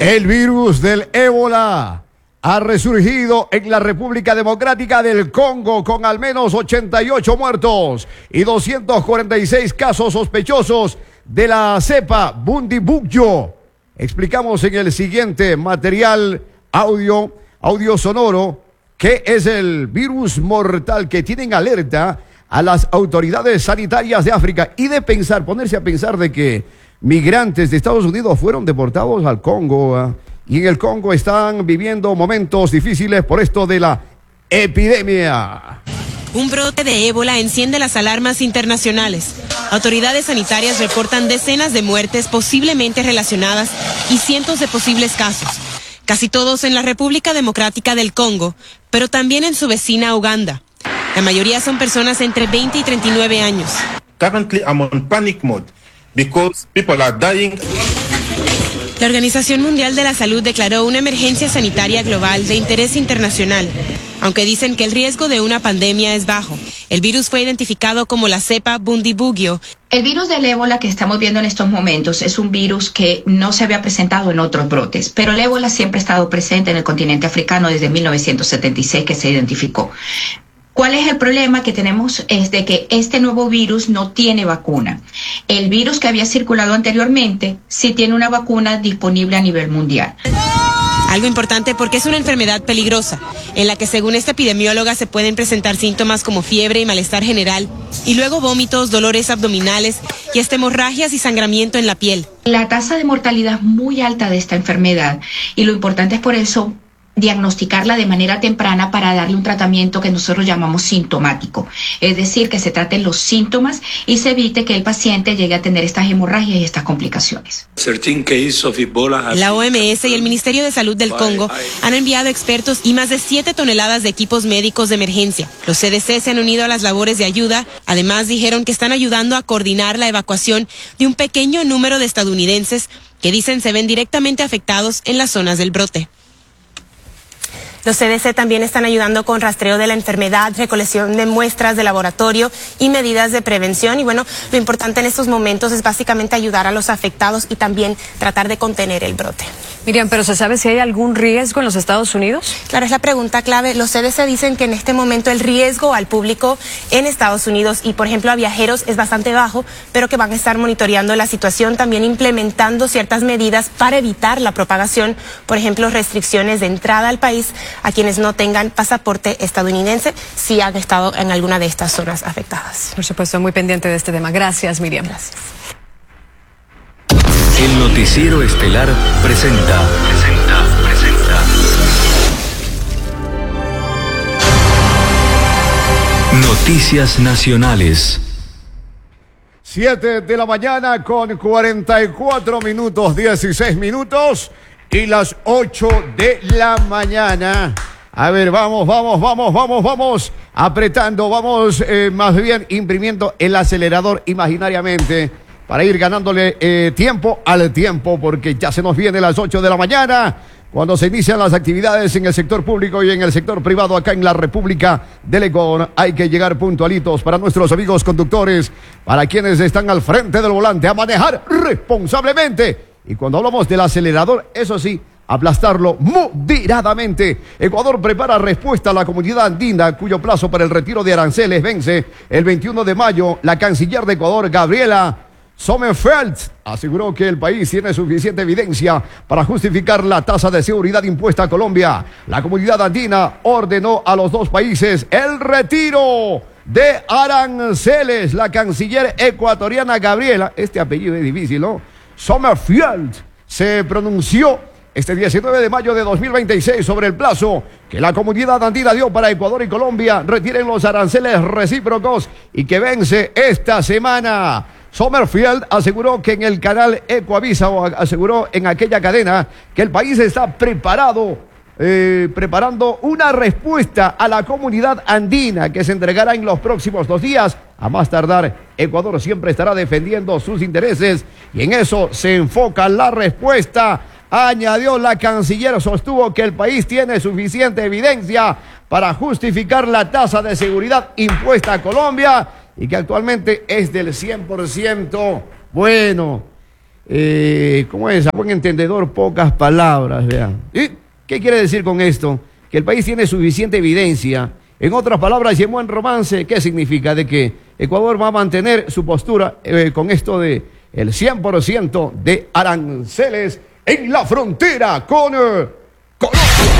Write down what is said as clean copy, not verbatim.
El virus del ébola ha resurgido en la República Democrática del Congo con al menos 88 muertos y 246 casos sospechosos de la cepa Bundibugyo. Explicamos en el siguiente material audio sonoro qué es el virus mortal que tienen alerta a las autoridades sanitarias de África y de pensar, ponerse a pensar de que migrantes de Estados Unidos fueron deportados al Congo, y en el Congo están viviendo momentos difíciles por esto de la epidemia. Un brote de ébola enciende las alarmas internacionales. Autoridades sanitarias reportan decenas de muertes posiblemente relacionadas y cientos de posibles casos. Casi todos en la República Democrática del Congo, pero también en su vecina Uganda. La mayoría son personas entre 20 y 39 años. Currently, I'm on panic mode because people are dying. La Organización Mundial de la Salud declaró una emergencia sanitaria global de interés internacional. Aunque dicen que el riesgo de una pandemia es bajo, el virus fue identificado como la cepa Bundibugyo. El virus del ébola que estamos viendo en estos momentos es un virus que no se había presentado en otros brotes, pero el ébola siempre ha estado presente en el continente africano desde 1976 que se identificó. ¿Cuál es el problema que tenemos? Es de que este nuevo virus no tiene vacuna. El virus que había circulado anteriormente sí tiene una vacuna disponible a nivel mundial. Algo importante porque es una enfermedad peligrosa, en la que según esta epidemióloga se pueden presentar síntomas como fiebre y malestar general, y luego vómitos, dolores abdominales y hasta hemorragias y sangramiento en la piel. La tasa de mortalidad es muy alta de esta enfermedad y lo importante es por eso diagnosticarla de manera temprana para darle un tratamiento que nosotros llamamos sintomático. Es decir, que se traten los síntomas y se evite que el paciente llegue a tener estas hemorragias y estas complicaciones. La OMS y el Ministerio de Salud del Congo han enviado expertos y más de 7 toneladas de equipos médicos de emergencia. Los CDC se han unido a las labores de ayuda. Además, dijeron que están ayudando a coordinar la evacuación de un pequeño número de estadounidenses que dicen se ven directamente afectados en las zonas del brote. Los CDC también están ayudando con rastreo de la enfermedad, recolección de muestras de laboratorio y medidas de prevención. Y bueno, lo importante en estos momentos es básicamente ayudar a los afectados y también tratar de contener el brote. Miriam, ¿pero se sabe si hay algún riesgo en los Estados Unidos? Claro, es la pregunta clave. Los CDC dicen que en este momento el riesgo al público en Estados Unidos y, por ejemplo, a viajeros es bastante bajo, pero que van a estar monitoreando la situación, también implementando ciertas medidas para evitar la propagación, por ejemplo, restricciones de entrada al país a quienes no tengan pasaporte estadounidense si han estado en alguna de estas zonas afectadas. Por supuesto, muy pendiente de este tema. Gracias, Miriam. Gracias. El Noticiero Estelar presenta. Noticias Nacionales. 7 de la mañana con 44 minutos, 16 minutos y las 8 de la mañana. A ver, vamos, apretando, vamos más bien imprimiendo el acelerador imaginariamente para ir ganándole tiempo al tiempo, porque ya se nos viene las 8 de la mañana, cuando se inician las actividades en el sector público y en el sector privado acá en la República del Ecuador. Hay que llegar puntualitos para nuestros amigos conductores, para quienes están al frente del volante, a manejar responsablemente. Y cuando hablamos del acelerador, eso sí, aplastarlo moderadamente. Ecuador prepara respuesta a la comunidad andina, cuyo plazo para el retiro de aranceles vence el 21 de mayo. La canciller de Ecuador, Gabriela Sommerfeld, aseguró que el país tiene suficiente evidencia para justificar la tasa de seguridad impuesta a Colombia. La comunidad andina ordenó a los dos países el retiro de aranceles. La canciller ecuatoriana Gabriela, este apellido es difícil, ¿no? Sommerfeld se pronunció este 19 de mayo de 2026 sobre el plazo que la comunidad andina dio para Ecuador y Colombia retiren los aranceles recíprocos y que vence esta semana. Sommerfeld aseguró que en el canal Ecoavisa, o aseguró en aquella cadena, que el país está preparando una respuesta a la comunidad andina que se entregará en los próximos 2 días. A más tardar, Ecuador siempre estará defendiendo sus intereses y en eso se enfoca la respuesta. Añadió la canciller, sostuvo que el país tiene suficiente evidencia para justificar la tasa de seguridad impuesta a Colombia y que actualmente es del 100%. Bueno, ¿cómo es? A buen entendedor, pocas palabras, vean. ¿Y qué quiere decir con esto? Que el país tiene suficiente evidencia. En otras palabras, y en buen romance, ¿qué significa? De que Ecuador va a mantener su postura con esto de el 100% de aranceles en la frontera con Colombia.